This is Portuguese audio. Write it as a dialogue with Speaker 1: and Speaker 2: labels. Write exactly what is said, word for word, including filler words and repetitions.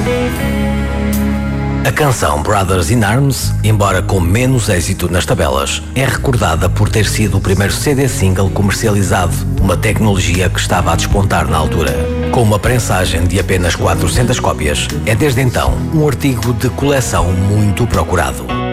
Speaker 1: A canção Brothers in Arms, embora com menos êxito nas tabelas, é recordada por ter sido o primeiro C D single comercializado, uma tecnologia que estava a despontar na altura. Com uma prensagem de apenas quatrocentas cópias, é desde então um artigo de coleção muito procurado.